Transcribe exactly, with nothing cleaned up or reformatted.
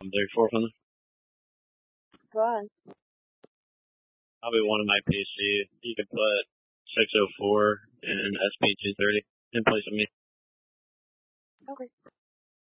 There's four from them. Go on. Probably one of my P C. You could put six oh four and S P two thirty in place of me. Okay.